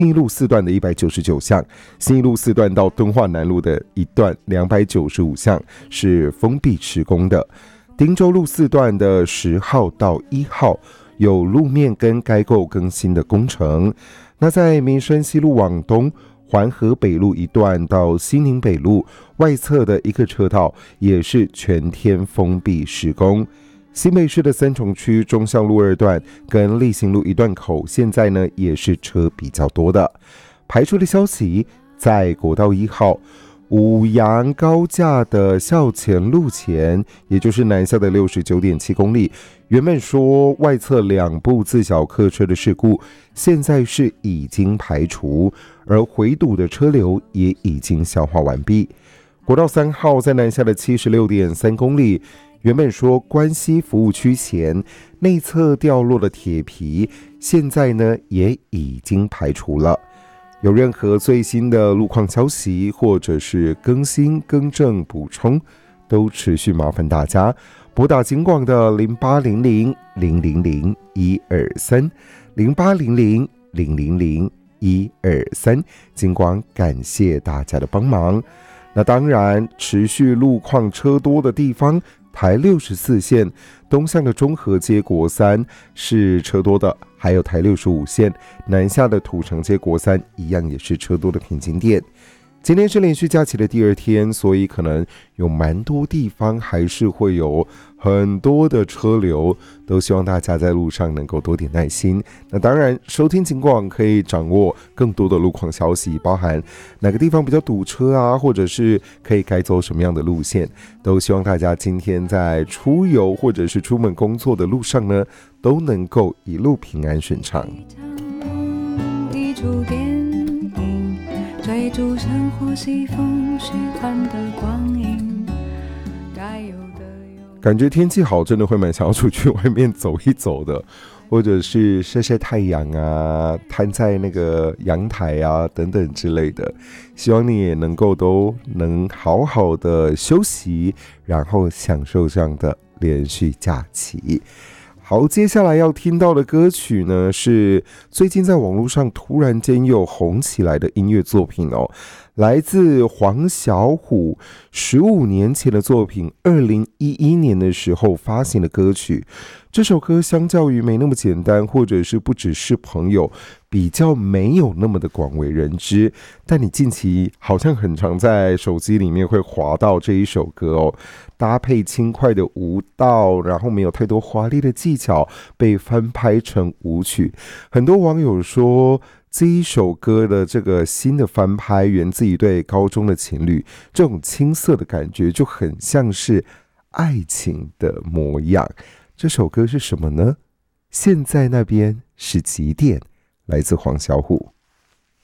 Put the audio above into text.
新一路4段的199项，新一路4段到敦化南路的一段295项是封闭施工的。汀州路4段的10号到1号有路面跟该构更新的工程。那在民生西路往东，环河北路一段到西宁北路外侧的一个车道也是全天封闭施工。新北市的三重区忠孝路2段跟立新路一段口，现在呢也是车比较多的。排除的消息，在国道1号五杨高架的校前路前，也就是南下的69.7公里，原本说外侧2部自小客车的事故，现在是已经排除，而回堵的车流也已经消化完毕。国道3号在南下的76.3公里，原本说关西服务区前内侧掉落的铁皮，现在呢也已经排除了。有任何最新的路况消息，或者是更新、更正、补充，都持续麻烦大家拨打警广的0800-000-123，0800-000-123，警广感谢大家的帮忙。那当然，持续路况车多的地方，台64线东向的中和街国三是车多的，还有台65线南下的土城街国三一样也是车多的瓶颈点。今天是连续假期的第2天，所以可能有蛮多地方还是会有很多的车流，都希望大家在路上能够多点耐心。那当然，收听警广可以掌握更多的路况消息，包含哪个地方比较堵车啊，或者是可以改走什么样的路线，都希望大家今天在出游或者是出门工作的路上呢，都能够一路平安顺畅。追逐生活西风虚幻的光阴，该有的感觉天气好，真的会蛮想要出去外面走一走的，或者是晒晒太阳啊，摊在那个阳台啊等等之类的。希望你也能够都能好好的休息，然后享受这样的连续假期。好，接下来要听到的歌曲呢，是最近在网络上突然间又红起来的音乐作品哦，来自黄小琥15年前的作品，2011年的时候发行的歌曲。这首歌相较于没那么简单，或者是不只是朋友，比较没有那么的广为人知，但你近期好像很常在手机里面会滑到这一首歌哦，搭配轻快的舞蹈，然后没有太多华丽的技巧，被翻拍成舞曲。很多网友说，这一首歌的这个新的翻拍源自一对高中的情侣，这种青涩的感觉就很像是爱情的模样。这首歌是什么呢？现在那边是几点？来自黄小琥。